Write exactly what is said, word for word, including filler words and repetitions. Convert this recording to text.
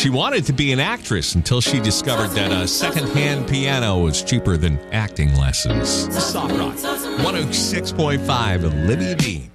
She wanted to be an actress until she discovered that a secondhand piano was cheaper than acting lessons. Soft Rock, one oh six point five, Olivia Dean.